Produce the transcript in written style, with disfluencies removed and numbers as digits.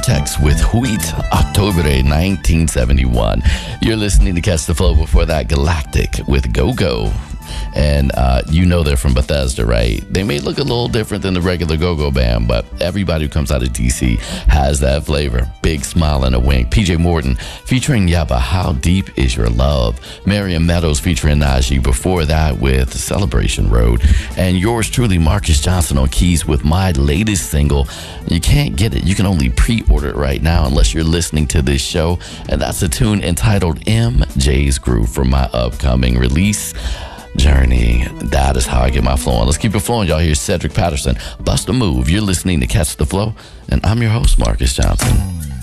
Vortex with Huit Octobre 1971. You're listening to Catch the Flow. Before that, Galactic with Go Go. And you know they're from Bethesda, right? They may look a little different than the regular Go-Go band, but everybody who comes out of DC has that flavor. Big smile and a wink. PJ Morton featuring Yaba, How Deep Is Your Love? Marion Meadows featuring Najee before that with Celebration Road. And yours truly, Marcus Johnson on keys with my latest single. You can't get it. You can only pre-order it right now unless you're listening to this show. And that's a tune entitled MJ's Groove from my upcoming release, Journey. That is how I get my flow on. Let's keep it flowing, y'all. Here's Cedric Patterson. Bust a move. You're listening to Catch the Flow, and I'm your host, Marcus Johnson.